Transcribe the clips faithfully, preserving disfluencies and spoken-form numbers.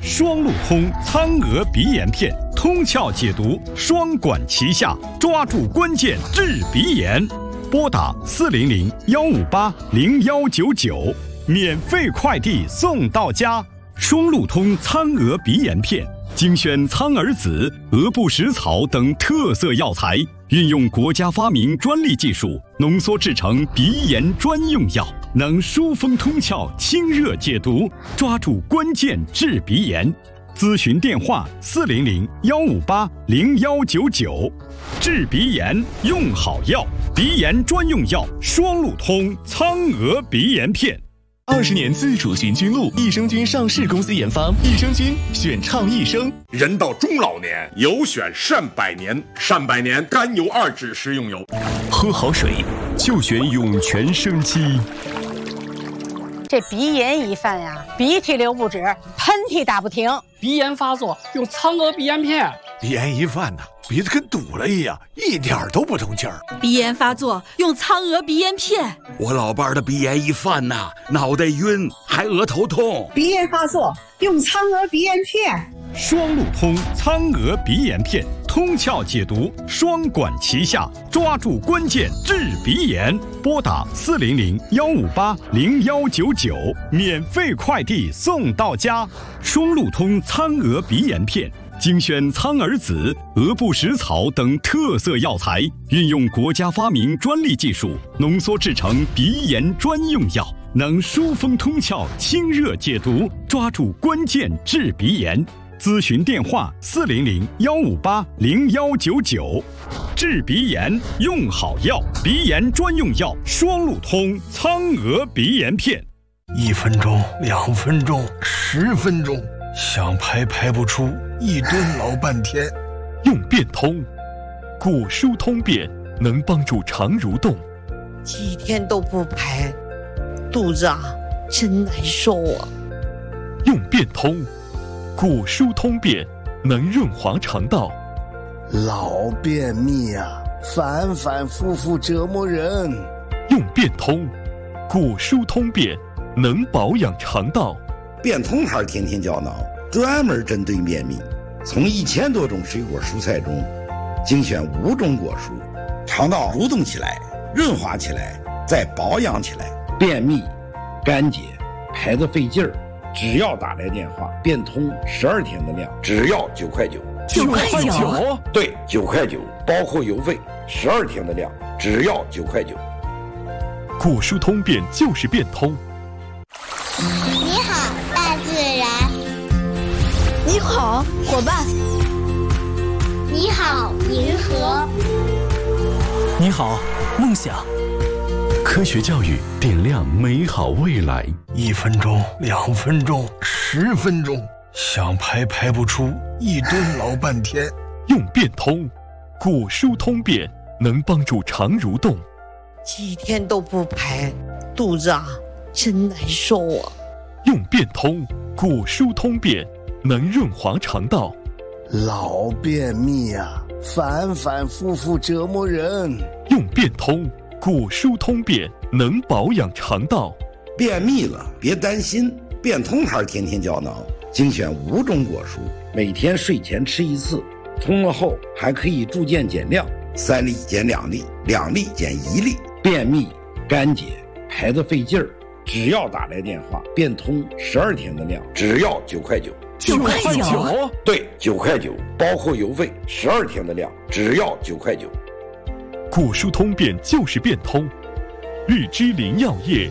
双路通苍蛾鼻炎片，通窍解毒，双管齐下，抓住关键治鼻炎。拨打四零零幺五八零幺九九，免费快递送到家。双路通苍蛾鼻炎片，精选苍耳子、鹅不食草等特色药材，运用国家发明专利技术，浓缩制成鼻炎专用药，能疏风通窍、清热解毒，抓住关键治鼻炎。咨询电话：四零零幺五八零幺九九。治鼻炎用好药，鼻炎专用药双路通苍蛾鼻炎片。 二十年自主寻菌露，益生菌上市公司研发，益生菌选畅益生。 人到中老年，有选善百年，善百年甘油二酯食用油。 喝好水就选涌泉生机。 这鼻炎一犯呀，鼻涕流不止，喷嚏打不停。 鼻炎发作用苍蛾鼻炎片。 鼻炎一犯呢，鼻子跟堵了一样，一点都不通气儿。 鼻炎发作用苍蛾鼻炎片。 我老伴儿的鼻炎一犯呐，脑袋晕，还额头痛。 鼻炎发作用苍蛾鼻炎片。 双路通苍蛾鼻炎片，通窍解毒，双管齐下，抓住关键治鼻炎。拨打四零零幺五八零幺九九，免费快递送到家。双路通苍蛾鼻炎片，精选苍耳子、鹅不食草等特色药材，运用国家发明专利技术，浓缩制成鼻炎专用药，能疏风通窍、清热解毒，抓住关键治鼻炎。咨询电话：四零零幺五八零幺九九。治鼻炎用好药，鼻炎专用药双路通苍蛾鼻炎片。 一分钟、两分钟、十分钟，想排排不出，一蹲老半天。 用变通，骨疏通便，能帮助肠蠕动。 几天都不排，肚子啊真难受啊。 用变通，骨疏通便，能润滑肠道。 老便秘啊，反反复复折磨人。 用变通，骨疏通便，能保养肠道。 变通牌天天胶囊专门针对便秘，从一千多种水果蔬菜中精选五种果蔬，肠道蠕动起来，润滑起来，再保养起来。便秘、干结、排得费劲儿，只要打来电话，变通十二天的量，只要九块九。 九块九？ 对，九块九，包括邮费，十二天的量，只要九块九。 骨疏通便就是变通。 你好，大自然。 你好，伙伴。 你好，银河。 你好，梦想。科学教育点亮美好未来。 一分钟、两分钟、十分钟，想排排不出，一蹲老半天。 用变通，骨疏通便，能帮助肠蠕动。 几天都不排，肚子啊真难受啊。 用变通，骨疏通便，能润滑肠道。 老便秘啊，反反复复折磨人。 用变通，骨疏通便，能保养肠道。 便秘了别担心，变通牌天天胶囊精选五种果蔬，每天睡前吃一次，通了后还可以逐渐减量，三粒减两粒，两粒减一粒。便秘、干结、排得费劲儿，只要打来电话，变通十二天的量，只要九块九。 九块九？ 对，九块九，包括邮费，十二天的量，只要九块九。 骨疏通便就是变通，日之林药业。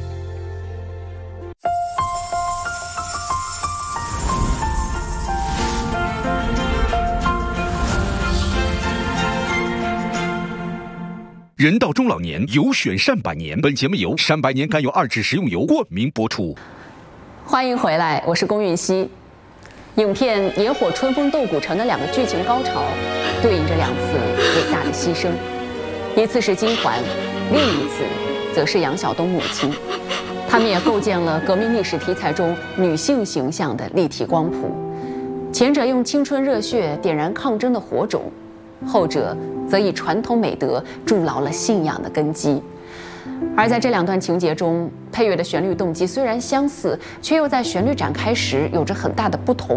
人到中老年，有选善百年。本节目由善百年甘油二酯食用油冠名播出。 欢迎回来，我是龚运熙。影片《野火春风斗古城》的两个剧情高潮，对应着两次伟大的牺牲，一次是金环，另一次则是杨晓东母亲。他们也构建了革命历史题材中女性形象的立体光谱。前者用青春热血点燃抗争的火种，后者则以传统美德筑牢了信仰的根基。而在这两段情节中，配乐的旋律动机虽然相似，却又在旋律展开时有着很大的不同。